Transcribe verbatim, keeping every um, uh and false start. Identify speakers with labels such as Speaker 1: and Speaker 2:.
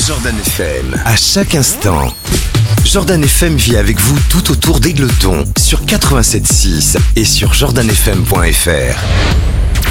Speaker 1: Jordan F M, à chaque instant. Jordan F M vit avec vous tout autour d'Égletons sur quatre-vingt-sept virgule six et sur jordan f m point f r.